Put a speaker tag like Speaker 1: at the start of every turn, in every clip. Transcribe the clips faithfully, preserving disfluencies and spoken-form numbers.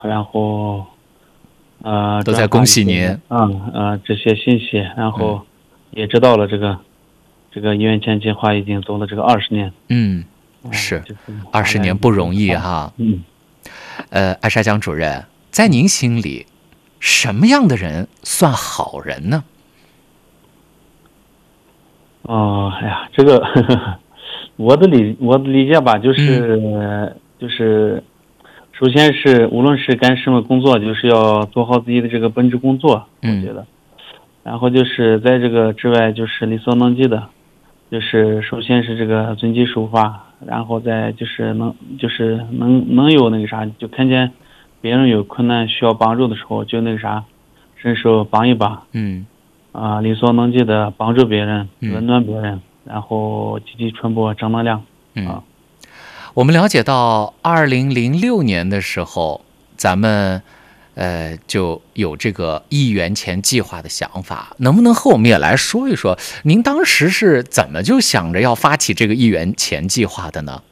Speaker 1: 然后呃
Speaker 2: 都在恭喜您。
Speaker 1: 嗯呃这些信息，然后也知道了这个、嗯、这个医院前计划已经走了这个二十年。
Speaker 2: 嗯，是二十年不容易哈。
Speaker 1: 嗯，
Speaker 2: 呃，艾沙江主任，在您心里，什么样的人算好人呢？
Speaker 1: 哦，哎呀，这个呵呵我的理我的理解吧，就是、
Speaker 2: 嗯、
Speaker 1: 就是，首先是无论是干什么工作，就是要做好自己的这个本职工作，
Speaker 2: 嗯、
Speaker 1: 我觉得。然后就是在这个之外，就是力所能及的，就是首先是这个遵纪守法，然后再就是能就是能能有那个啥，就看见别人有困难需要帮助的时候，就那个啥，伸手帮一把。
Speaker 2: 嗯。
Speaker 1: 啊，力所能及的帮助别人，温暖别人，嗯、然后积极传播正能量。
Speaker 2: 嗯，
Speaker 1: 啊，
Speaker 2: 我们了解到，二零零六年的时候，咱们呃就有这个一元钱计划的想法，能不能和我们也来说一说，您当时是怎么就想着要发起这个一元钱计划的呢？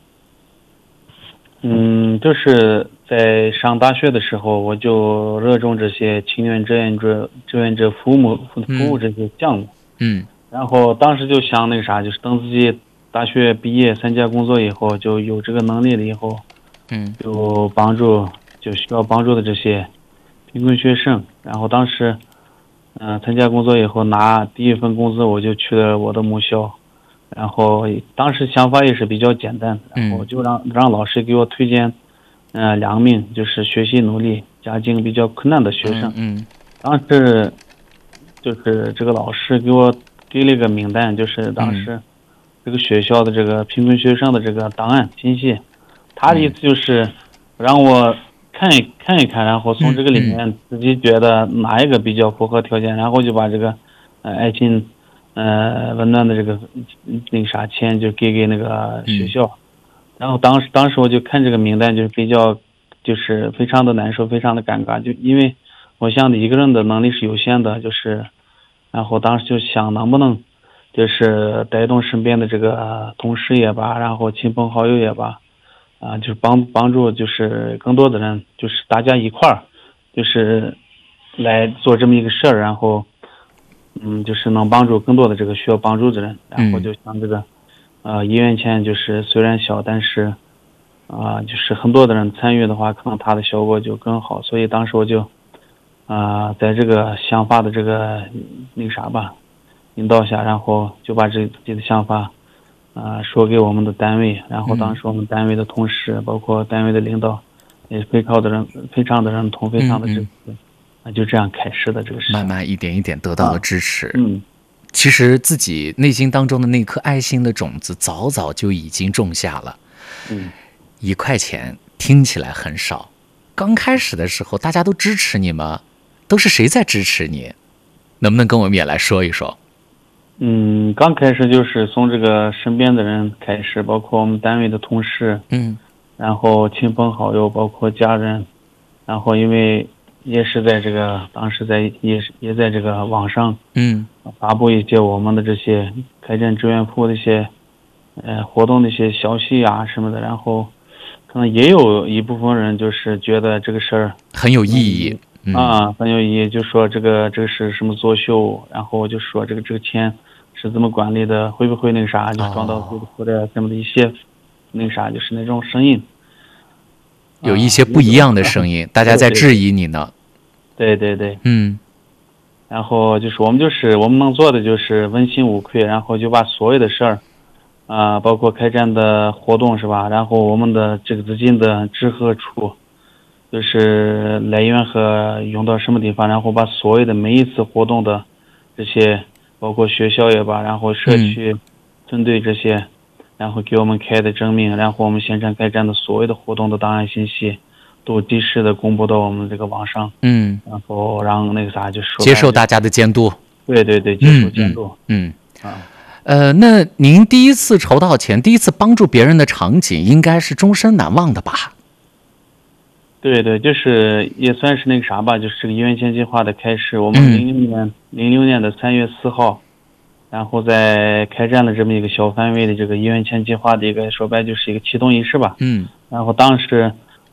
Speaker 1: 嗯，就是在上大学的时候，我就热衷这些青年志愿者、志愿者服务服务这些项目。
Speaker 2: 嗯。
Speaker 1: 然后当时就想那个啥，就是等自己大学毕业参加工作以后，就有这个能力了以后，
Speaker 2: 嗯，
Speaker 1: 就帮助就需要帮助的这些贫困学生。然后当时，嗯、呃，参加工作以后拿第一份工资，我就去了我的母校。然后当时想法也是比较简单，然后就让让老师给我推荐，呃，两名就是学习努力、家境比较困难的学生。
Speaker 2: 嗯，
Speaker 1: 当时就是这个老师给我给了一个名单，就是当时这个学校的这个贫困学生的这个档案信息，他的意思就是让我看一看一看，然后从这个里面自己觉得哪一个比较符合条件，然后就把这个呃爱心。呃，温暖的这个那个啥钱就给给那个学校，嗯、然后当时当时我就看这个名单，就是比较就是非常的难受，非常的尴尬，就因为我想的一个人的能力是有限的，就是然后当时就想能不能就是带动身边的这个同事也罢，然后亲朋好友也罢，啊，就是帮帮助就是更多的人，就是大家一块儿就是来做这么一个事儿，然后。嗯，就是能帮助更多的这个需要帮助的人，然后就像这个，呃，一元钱就是虽然小，但是，啊、呃，就是很多的人参与的话，可能它的效果就更好。所以当时我就，啊、呃，在这个想法的这个那个啥吧引导下，然后就把这自己的想法，啊、呃，说给我们的单位，然后当时我们单位的同事，包括单位的领导，也非常的人非常的认同，非常的支持。嗯嗯就这样开始的这个事，
Speaker 2: 慢慢一点一点得到了支持。
Speaker 1: 啊、嗯，
Speaker 2: 其实自己内心当中的那颗爱心的种子，早早就已经种下了。
Speaker 1: 嗯，
Speaker 2: 一块钱听起来很少，刚开始的时候大家都支持你吗？都是谁在支持你？能不能跟我们也来说一说？
Speaker 1: 嗯，刚开始就是从这个身边的人开始，包括我们单位的同事，
Speaker 2: 嗯，
Speaker 1: 然后亲朋好友，包括家人，然后因为。也是在这个当时在也是也在这个网上
Speaker 2: 嗯
Speaker 1: 发布一些我们的这些开展志愿服务的一些呃活动的一些消息啊什么的，然后可能也有一部分人就是觉得这个事儿
Speaker 2: 很有意义、
Speaker 1: 嗯、啊很有意义，就说这个这个是什么作秀，然后就说这个这个钱是怎么管理的，会不会那个啥就装到自己的口袋什么的一些那个啥就是那种声音。
Speaker 2: 有一些不一样的声音、啊、大家在质疑你呢。
Speaker 1: 对对对，
Speaker 2: 嗯，
Speaker 1: 然后就是我们就是我们能做的就是问心无愧，然后就把所有的事儿，啊、呃，包括开展的活动是吧？然后我们的这个资金的支何处，就是来源和用到什么地方，然后把所有的每一次活动的这些，包括学校也罢，然后社区针对这些。嗯，然后给我们开的证明，然后我们现场开展的所有的活动的档案信息，都及时的公布到我们这个网上，
Speaker 2: 嗯，
Speaker 1: 然后让那个啥就说
Speaker 2: 接受大家的监督，
Speaker 1: 对对对，接受监督，
Speaker 2: 嗯，嗯啊，呃，那您第一次筹到钱，第一次帮助别人的场景，应该是终身难忘的吧？
Speaker 1: 对对，就是也算是那个啥吧，就是这个一元钱计划的开始。我们零六年零六年的三月四号。然后在开展了这么一个小范围的这个一元钱计划的一个说白就是一个启动仪式吧。
Speaker 2: 嗯。
Speaker 1: 然后当时，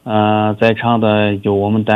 Speaker 1: 呃，在场的有我们单